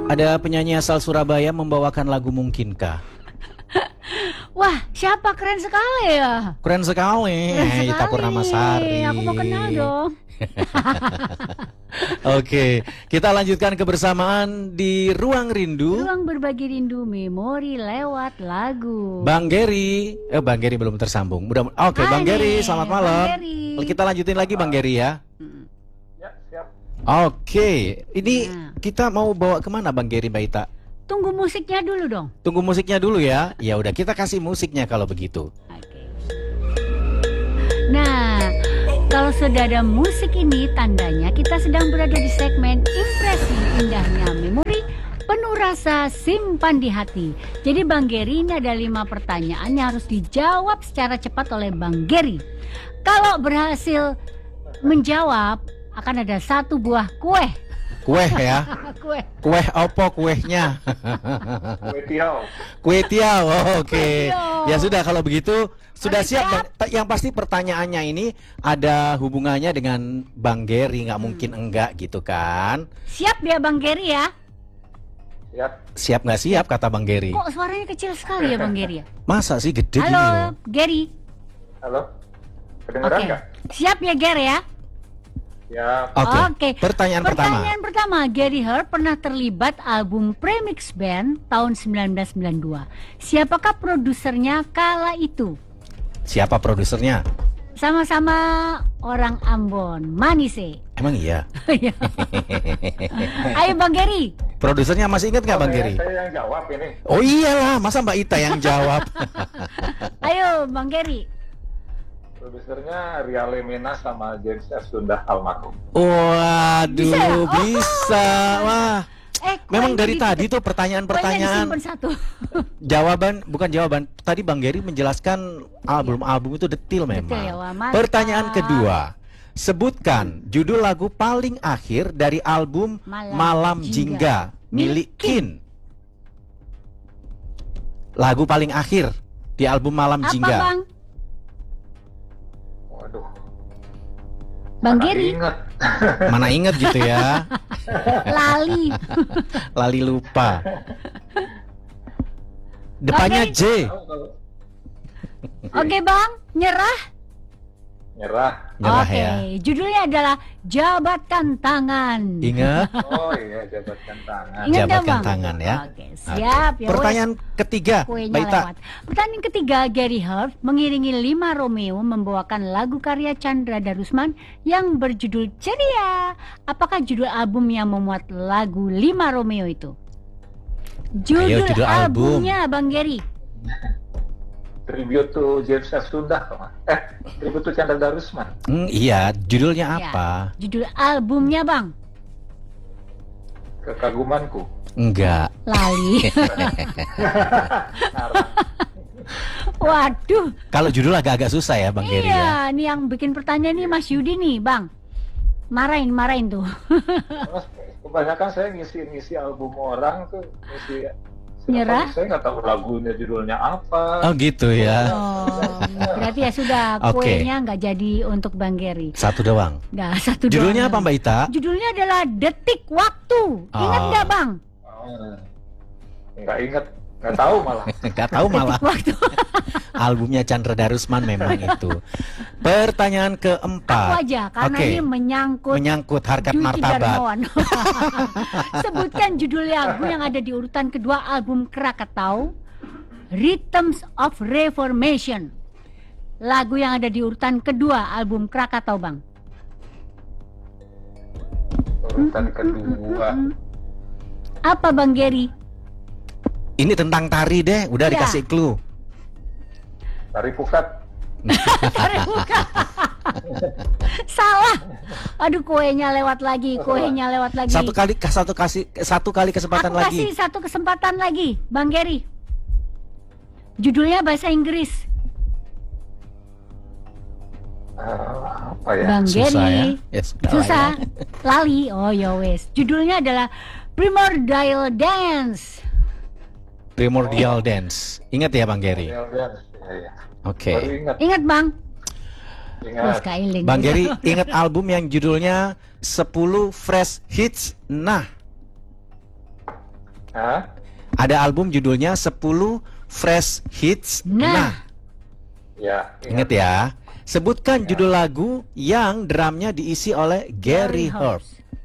Ada penyanyi asal Surabaya membawakan lagu Mungkinkah? Wah, siapa? Keren sekali ya. Keren sekali. Ita Purnamasari. Aku mau kenal dong. Oke, kita lanjutkan kebersamaan di Ruang Rindu. Ruang berbagi rindu memori lewat lagu. Bang Geri, Bang Geri belum tersambung. Oke, Bang Geri, selamat malam. Bang Geri. Kita lanjutin lagi Bang Geri ya. Ya, siap. Oke, ini kita mau bawa kemana Bang Geri, Mbak Ita? Tunggu musiknya dulu dong. Tunggu musiknya dulu ya. Ya udah, kita kasih musiknya kalau begitu. Oke. Nah, kalau sudah ada musik ini, tandanya kita sedang berada di segmen Impresi Indahnya Memori Penuh Rasa Simpan di Hati. Jadi Bang Geri, ini ada 5 pertanyaan yang harus dijawab secara cepat oleh Bang Geri. Kalau berhasil menjawab, akan ada 1 buah kue. Kue ya? Kue. Kue opo kuehnya? Kue tiaw. Kue tiaw, oke. Kue tiaw. Ya sudah, kalau begitu sudah Siap? siap. Yang pasti pertanyaannya ini ada hubungannya dengan Bang Geri, nggak mungkin enggak gitu kan? Siap ya Bang Geri ya? Siap. Siap nggak siap kata Bang Geri? Kok suaranya kecil sekali ya Bang Geri ya? Masa sih gede gini loh? Halo Geri. Halo. Kedengeran nggak? Siap ya Geri ya? Ya. Oke. Pertanyaan pertama, Gary Hart pernah terlibat album Premix Band tahun 1992. Siapakah produsernya kala itu? Siapa produsernya? Sama-sama orang Ambon, Manise. Emang iya? Ayo Bang Gary. Produsernya masih ingat nggak Bang Geri? Saya yang jawab ini. Oh iyalah, masa Mbak Ita yang jawab? Ayo Bang Gary. Produsernya Riale Mena sama James F. Sundah almarhum. Waduh, Bisa bisa. Wah. Memang dari ini tadi tuh pertanyaan-pertanyaan. disimpan satu. Bukan jawaban. Tadi Bang Geri menjelaskan album-album itu detail memang. Betul ya, wah, mantap. Pertanyaan kedua. Sebutkan judul lagu paling akhir dari album Malam Jingga milik Kin. Lagu paling akhir di album Malam Apa Jingga. Bang? Waduh. Bang Geri. Mana inget gitu ya. Lali. Lali lupa. Depannya J. Oke Bang, nyerah. Nyerah. Nyerah Oke, ya. judulnya adalah Jabatkan Tangan. Ingat? Oh iya, jabatkan tangan. Ingat nggak, Jabatkan Bang? tangan ya. Oke, siap. Ya, Pertanyaan ketiga, kuenya Mbak Ita. lewat. Pertanyaan ketiga, Gary Hart mengiringi 5 Romeo membawakan lagu karya Chandra Darusman yang berjudul Ceria. Apakah judul album yang memuat lagu 5 Romeo itu? Judul albumnya, Bang Gary. Tribute to James F. Sundah. Tribute to Chandra Darusman. Iya, judulnya Ya, apa? judul albumnya, Bang. Kekagumanku. Enggak. Lali. Waduh. Kalau judul agak-agak susah ya Bang Geri ya. Iya, ini yang bikin pertanyaan ini Mas Yudi nih, Bang. Marahin tuh. Kebanyakan saya ngisi album orang tuh, ngisi. Nyerah? Saya nggak tahu lagunya judulnya apa. Oh gitu ya. Oh, berarti ya sudah Oke. kuenya nggak jadi untuk Bang Geri. Satu doang. Nggak, satu Judulnya doang. apa Mbak Ita? Judulnya adalah Detik Waktu. Ingat Oh. nggak Bang? Nggak inget, nggak tahu malah. Gak tahu malah. Detik Waktu. Albumnya Chandra Darusman memang itu. Pertanyaan keempat. Aku aja, karena Oke. ini menyangkut harkat Dwiki martabat. Darmawan. Sebutkan judul lagu yang ada di urutan kedua album Krakatau, Rhythms of Reformation. Lagu yang ada di urutan kedua album Krakatau, Bang. Urutan kedua. Apa Bang Geri? Ini tentang tari deh, udah Ya. dikasih clue. Tari Pukat. Tarik muka. Salah. Aduh, kuenya lewat lagi. Satu kali kesempatan Aku lagi. kasih satu kesempatan lagi, Bang Geri. Judulnya bahasa Inggris. Apa ya? Bang Susah Geri. ya? Ya, sudah lah Susah. ya. Lali. Oh ya wes. Judulnya adalah Primordial Dance. Primordial Dance. Ingat ya Bang Geri? Ya, ya. Oke. Baru ingat. Ingat Bang? Ingat. Terus kailing. Bang Geri ingat album yang judulnya 10 Fresh Hits. Nah, Hah? Ada album judulnya 10 Fresh Hits. Nah. Ya, Ingat ya. Sebutkan judul lagu yang drumnya diisi oleh Gary Harp.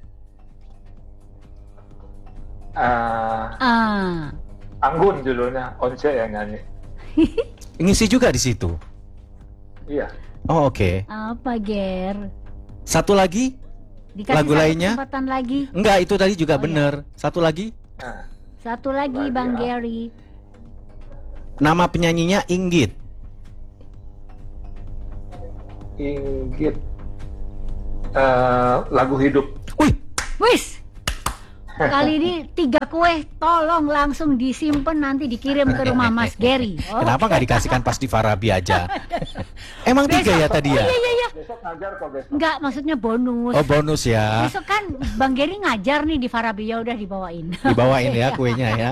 Anggun judulnya, Once yang nyanyi. Ngisi juga di situ. Iya. Oh, oke. Apa, Ger? Satu lagi? Dikasih Lagu satu lainnya? kesempatan lagi. Enggak, itu tadi juga Oh, bener. Satu lagi? Nah, Satu lagi, Lagi, Bang ya. Gary. Nama penyanyinya Inggit. Inggit. Lagu hidup. Wih, Wis. Kali ini 3 kue, tolong langsung disimpan nanti dikirim ke rumah Mas Gary. Oh. kenapa nggak dikasihkan pas di Farabi aja? Emang 3 ya tadi ya? Iya. Besok ngajar kok besok. Enggak, maksudnya bonus. Oh, bonus ya. Besok kan Bang Gary ngajar nih di Farabi, ya udah dibawain. Dibawain ya kuenya ya.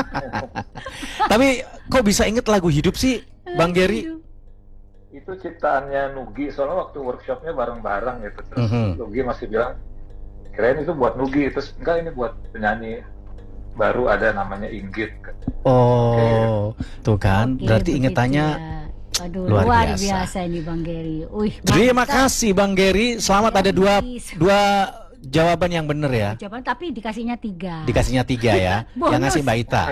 Tapi kok bisa inget lagu hidup sih, Bang Gary? Itu ciptaannya Nugi, soalnya waktu workshopnya bareng-bareng gitu. Terus Nugi masih bilang, kirain itu buat Nugi, terus enggak, ini buat penyanyi baru ada namanya Inggit. Oh, tuh kan. Oke, Berarti begitu ingetannya ya. Aduh, luar luar biasa. biasa ini Bang Gary. Terima mantap. kasih Bang Gary. Selamat ada dua jawaban yang benar ya. Jawaban tapi dikasihnya 3. Dikasihnya 3 ya. Bonus. Yang ngasih Mbak Ita.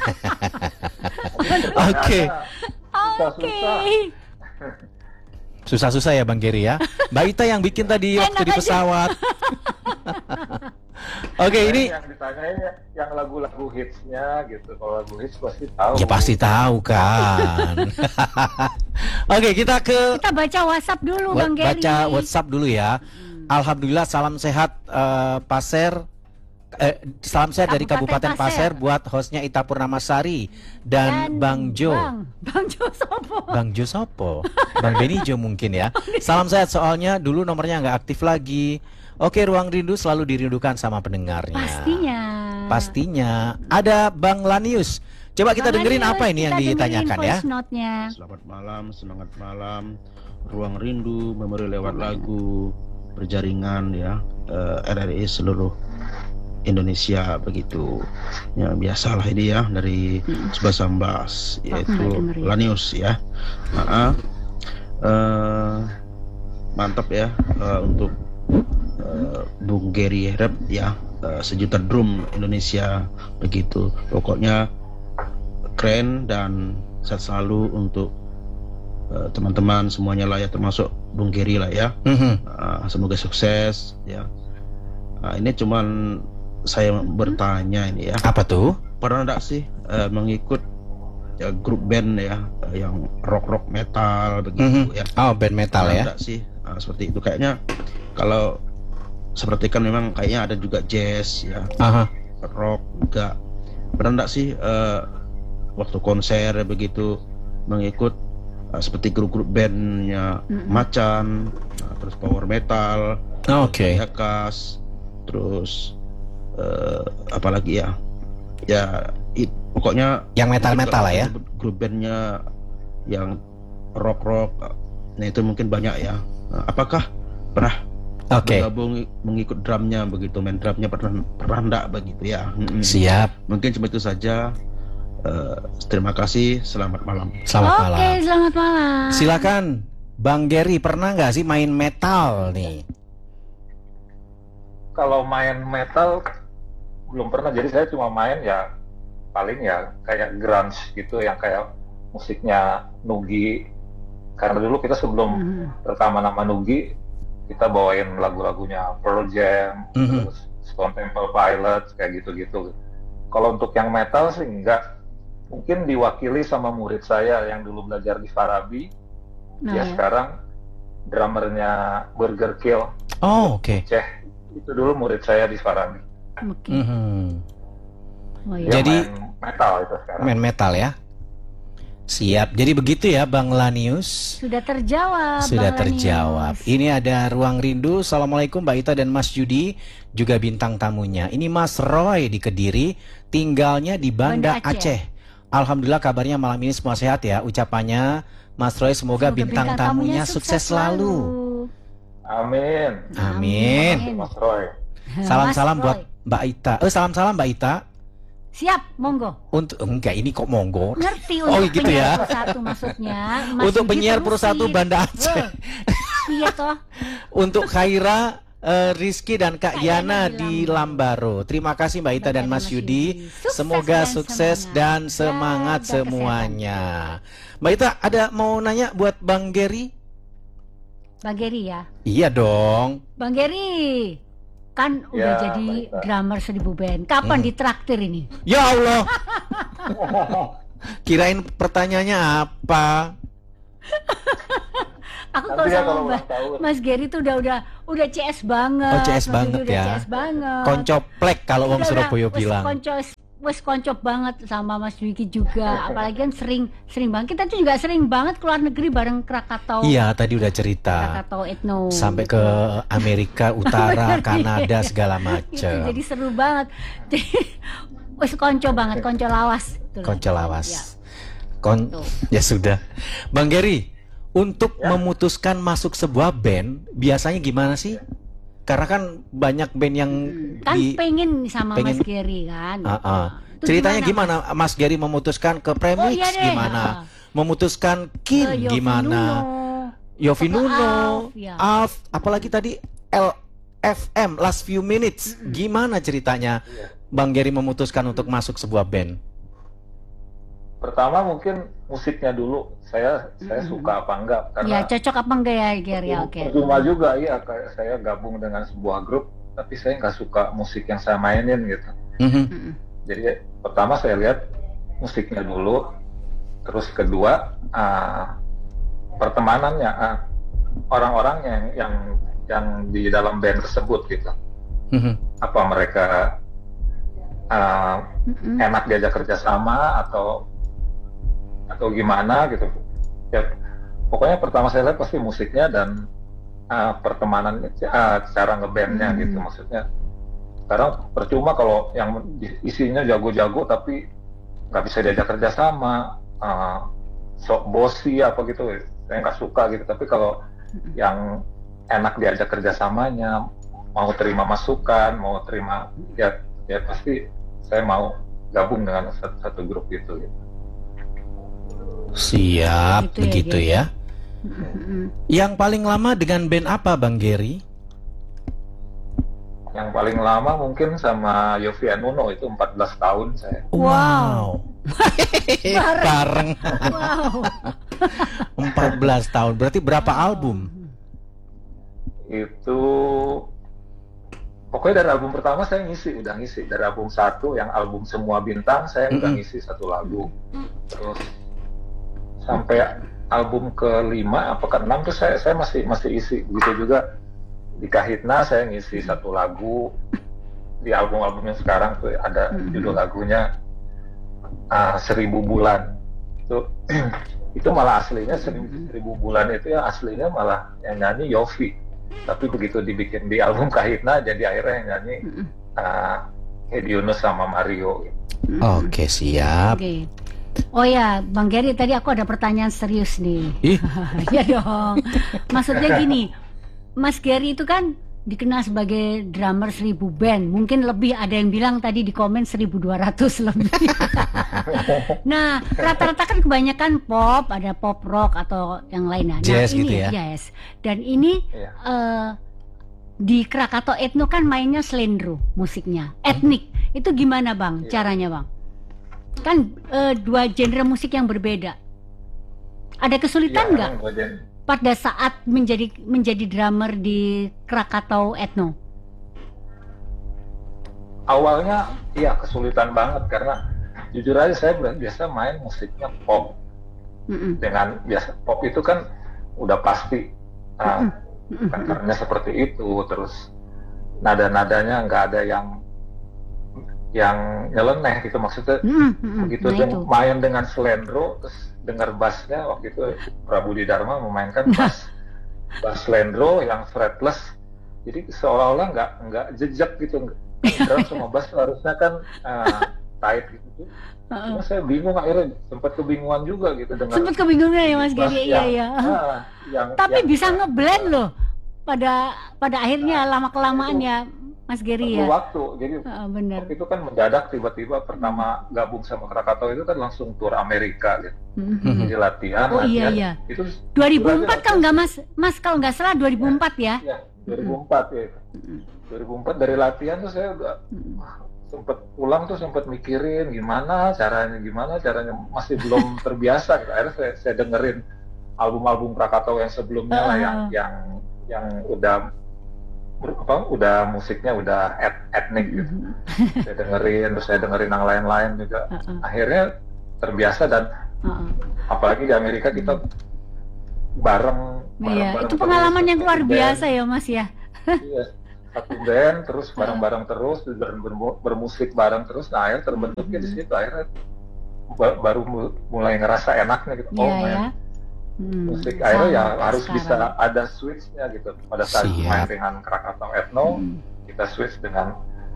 Oke. Oke. Susah-susah ya Bang Gary ya. Mbak Ita yang bikin tadi waktu di aja. pesawat. Oke, ini yang ditanyain yang lagu-lagu hitsnya gitu. Kalau lagu hits pasti tahu. ya pasti tahu kan. Oke, kita Kita baca WhatsApp dulu Bang Gary. baca WhatsApp dulu ya. Alhamdulillah, salam sehat Pasir. Salam sehat dari Kabupaten Kabupaten Pasir buat hostnya Ita Purnamasari dan Bang Jo. Bang Jo sopo? Bang Jo sopo? Bang Beni Jo mungkin ya. Salam sehat, soalnya dulu nomornya nggak aktif lagi. Oke, Ruang Rindu selalu dirindukan sama pendengarnya. Pastinya. Ada Bang Lanius. Coba kita Bang dengerin Lanius, apa ini yang kita ditanyakan dengerin ya. voice note-nya. Selamat malam, semangat malam. Ruang Rindu, memori lewat lagu, berjaringan ya, RRI seluruh Indonesia begitu. Ya biasalah ini ya dari Subas Sambas, yaitu Lanius ya. Mantap ya untuk Bung Gary Rap ya, sejuta drum Indonesia begitu. Pokoknya keren dan sehat selalu untuk teman-teman semuanya lah ya, termasuk Bung Gary lah ya. Semoga sukses ya. Ini cuman saya bertanya ini ya. Apa tuh? Pernah enggak sih mengikut ya, grup band ya yang rock metal begitu ya? Oh, band metal Pernah ya. enggak sih seperti itu? Kayaknya kalau seperti kan memang kayaknya ada juga jazz ya. Rock juga. Pernah enggak sih waktu konser begitu mengikut seperti grup-grup bandnya Macan, terus power metal, Oke. Yakas, terus apalagi ya, pokoknya Yang metal-metal lah ya. grup bandnya yang rock, nah itu mungkin banyak ya. Apakah pernah Oke. bergabung mengikut drumnya begitu, main drumnya pernah enggak begitu ya? Siap. Mungkin cuma itu saja. Terima kasih, selamat malam. Selamat malam. Oke, selamat malam. Silakan Bang Gary, pernah nggak sih main metal nih? Kalau main metal belum pernah, jadi saya cuma main ya paling ya kayak grunge gitu, yang kayak musiknya Nugi. Karena dulu kita sebelum rekaman nama Nugi, kita bawain lagu-lagunya Pearl Jam, terus Stone Temple Pilots, kayak gitu-gitu. Kalau untuk yang metal sih enggak. Mungkin diwakili sama murid saya yang dulu belajar di Farabi. Dia sekarang drummernya Burger Kill. Oh, oke. Itu dulu murid saya di Farabi. Oke. Oh, Dia iya. Jadi main metal itu sekarang. main metal ya. Siap. Jadi begitu ya Bang Lanius. Sudah terjawab. Sudah Bang terjawab. Lanius. Ini ada Ruang Rindu. Assalamualaikum Mbak Ita dan Mas Judi, juga bintang tamunya. Ini Mas Roy di Kediri, tinggalnya di Banda Aceh. Alhamdulillah kabarnya malam ini semua sehat ya. Ucapannya Mas Roy, semoga bintang tamunya sukses selalu. Amin. Amin. Mas Roy. Salam-salam Mas buat Roy. Mbak Ita. Salam-salam Mbak Ita. Siap, monggo. Untuk enggak ini kok monggo. Ngerti Oh, untuk gitu penyiar ya. Pro 1 maksudnya. Mas Untuk Yudi penyiar Pro 1 terusin. Banda Aceh. Iya toh. Untuk Khaira, Rizky dan Kak Kak Yana Yana di di Lambaro. Terima kasih Mbak Ita dan Mas Yudi. Sukses Semoga dan sukses dan semangat Jaga semuanya. Mbak Ita ada mau nanya buat Bang Gary? Bang Gary ya. Iya dong. Bang Gary, kan udah Ya, jadi Mbak Ita. drummer 1000 band. Kapan ditraktir ini? Ya Allah. Kirain pertanyaannya apa? Aku Nanti kalau ya sama kalau ulang tahun. Mas Gary tuh udah CS banget. Oh, CS Mas banget Gary udah ya. CS banget. Koncoplek kalau wong Udah, Surabaya wes bilang. Wes koncop banget sama Mas Dwiki juga. Apalagi kan sering banget. Kita tuh juga sering banget keluar negeri bareng Krakatau. Iya, tadi udah cerita. Krakatau Ethno. Sampai ke Amerika Utara, Kanada segala Itu macam. jadi seru banget. Jadi wes konco banget, konco lawas. Itulah. Konco lawas. Ya. Tuh. Ya sudah. Bang Gary, untuk memutuskan masuk sebuah band biasanya gimana sih? Karena kan banyak band yang Kan pengen sama pengen- Mas Gary kan. Itu ceritanya gimana? Mas Gary memutuskan ke Premix iya deh. gimana? Memutuskan Kin Yofi gimana? Nuno. Yofi Ke Nuno, Alf, ya. Alf, apalagi tadi LFM Last Few Minutes. Gimana ceritanya Bang Gary memutuskan untuk masuk sebuah band? Pertama mungkin musiknya dulu. Saya suka apa enggak Ya karena cocok apa enggak ya Gary? Oke. percuma juga ya kayak saya gabung dengan sebuah grup tapi saya nggak suka musik yang saya mainin gitu. Mhm. Mm-mm. Jadi pertama saya lihat musiknya dulu, terus kedua pertemanannya, orang-orangnya yang di dalam band tersebut gitu. Mhm. Apa mereka Mm-mm. enak diajak kerjasama atau gimana gitu. Ya pokoknya pertama saya lihat pasti musiknya dan pertemanannya, cara ngebandnya gitu maksudnya. Sekarang percuma kalau yang isinya jago-jago tapi nggak bisa diajak kerjasama, sok bosi apa gitu, saya nggak suka gitu. Tapi kalau yang enak diajak kerjasamanya, mau terima masukan, mau terima ya pasti saya mau gabung dengan satu grup gitu. Siap, Gitu ya, begitu Gary. ya. Mm-mm. Yang paling lama dengan band apa Bang Gary? Yang paling lama mungkin sama Yofi Nuno itu 14 tahun saya. Wow. Bareng. Wow. 14 tahun. Berarti berapa album? Itu pokoknya dari album pertama saya udah ngisi. Dari album 1 yang album Semua Bintang saya udah ngisi 1 lagu. Terus sampai album ke-5 apa ke-6 tuh saya masih isi. Begitu juga di Kahitna saya ngisi 1 lagu. Di album-album yang sekarang tuh ada judul lagunya 1000 Bulan. Itu malah aslinya 1000 Bulan itu ya aslinya malah yang nyanyi Yofi. Tapi begitu dibikin di album Kahitna jadi akhirnya yang nyanyi Hedi Yunus sama Mario. Oke, siap. Oke. Oh ya, Bang Gary, tadi aku ada pertanyaan serius nih. Ih, Ya dong. Maksudnya gini, Mas Gary itu kan dikenal sebagai drummer 1000 band. Mungkin lebih, ada yang bilang tadi di komen 1200 lebih. Nah, rata-rata kan kebanyakan pop, ada pop rock atau yang lainnya. Nah, Jazz ini gitu ya? Yes. Dan ini Iya. di Krakatau Ethno kan mainnya slendro musiknya, etnik. Itu gimana Bang caranya Bang? Kan 2 genre musik yang berbeda. Ada kesulitan nggak emang bagian- pada saat menjadi drummer di Krakatau Ethno? Awalnya iya kesulitan banget karena jujur aja saya biasa main musiknya pop. Mm-mm. Dengan biasa pop itu kan udah pasti patternnya seperti itu, terus nada-nadanya nggak ada yang nyeleneh gitu maksudnya. Begitu Nah, dia itu. main dengan slendro terus dengar bassnya waktu itu Prabu Dharma memainkan bass slendro yang fretless, jadi seolah-olah nggak jejak gitu. Drum sama bass harusnya kan tight gitu. Cuma saya bingung, akhirnya sempat kebingungan juga gitu dengan Sempet kebingungan ya Mas bass Gary, iya. yang Tapi yang- bisa ngeblend loh. pada akhirnya lama kelamaan ya Mas Gary Perlu ya. waktu. Jadi Benar. waktu itu kan mendadak tiba-tiba pertama gabung sama Krakatau itu kan langsung tur Amerika gitu. Jadi latihan. Oh iya iya. Itu 2004 kalau nggak Mas kalau nggak salah 2004 ya. Ya, 2004 ya. 2004 dari latihan tuh saya udah sempet pulang tuh sempet mikirin gimana caranya masih belum terbiasa gitu. Akhirnya saya dengerin album-album Krakatau yang sebelumnya lah yang udah musiknya udah etnik gitu. Saya dengerin yang lain-lain juga. Akhirnya terbiasa dan apalagi di Amerika kita bareng itu pengalaman yang luar biasa ya Mas ya. Iya, satu band terus bareng-bareng terus bermusik bareng terus. Nah, akhirnya terbentuknya di situ akhirnya baru mulai ngerasa enaknya gitu. Musik akhirnya ya harus bisa ada switch-nya gitu. Pada saat main dengan Krakatau Ethno, kita switch dengan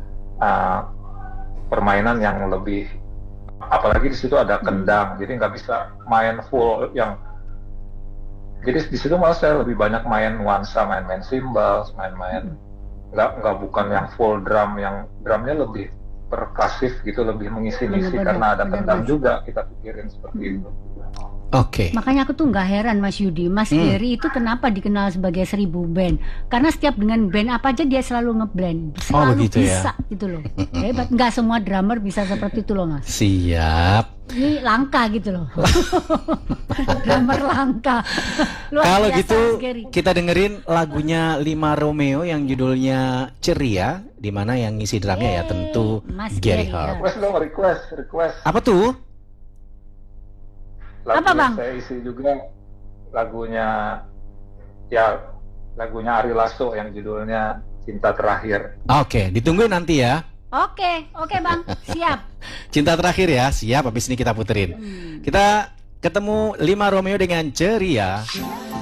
permainan yang lebih, apalagi di situ ada kendang, jadi nggak bisa main full yang. Jadi di situ malah saya lebih banyak main nuansa, main cymbals, main nggak bukan yang full drum, yang drumnya lebih perkasif gitu, lebih mengisi-ngisi karena ada kendang juga, kita pikirin seperti itu. Oke. Makanya aku tuh nggak heran Mas Yudi, Mas Gary itu kenapa dikenal sebagai 1000 band? Karena setiap dengan band apa aja dia selalu ngeblend, selalu bisa gitu loh. Hebat, nggak semua drummer bisa seperti itu loh Mas. Siap. Ini langka gitu loh. Drummer langka. Kalau gitu kita dengerin lagunya Lima Romeo yang judulnya Ceria, di mana yang ngisi drumnya ya tentu Mas Gary Gary, Harp. Request. Apa tuh? Apa, Bang? Saya isi juga lagunya Ari Lasso yang judulnya Cinta Terakhir. Oke, ditungguin nanti ya. Oke Bang, siap. Cinta Terakhir ya, siap. Habis ini kita puterin. Kita ketemu Lima Romeo dengan Ceria.